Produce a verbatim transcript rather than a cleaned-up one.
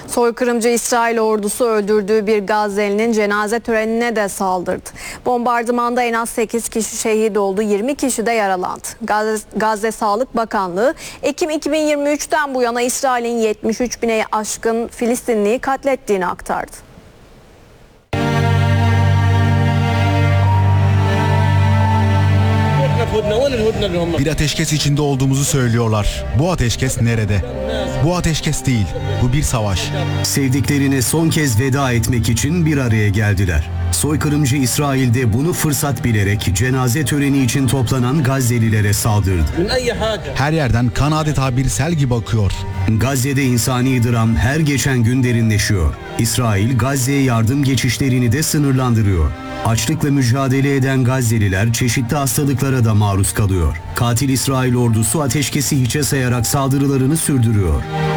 Soykırımcı İsrail ordusu öldürdüğü bir Gazze'linin cenaze törenine de saldırdı. Bombardımanda en az sekiz kişi şehit oldu, yirmi kişi de yaralandı. Gazze, Gazze Sağlık Bakanlığı, Ekim iki bin yirmi üç'ten bu yana İsrail'in yetmiş üç bine aşkın Filistinliyi katlettiğini aktardı. Bir ateşkes içinde olduğumuzu söylüyorlar. Bu ateşkes nerede? Bu ateşkes değil, bu bir savaş. Sevdiklerine son kez veda etmek için bir araya geldiler. Soykırımcı İsrail de bunu fırsat bilerek cenaze töreni için toplanan Gazze'lilere saldırdı. Her yerden kan adeta bir sel gibi akıyor. Gazze'de insani dram her geçen gün derinleşiyor. İsrail, Gazze'ye yardım geçişlerini de sınırlandırıyor. Açlıkla mücadele eden Gazze'liler çeşitli hastalıklara da maruz kalıyor. Katil İsrail ordusu ateşkesi hiçe sayarak saldırılarını sürdürüyor.